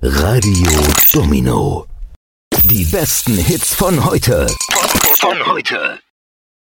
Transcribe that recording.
Radio Domino. Die besten Hits von heute. Von heute.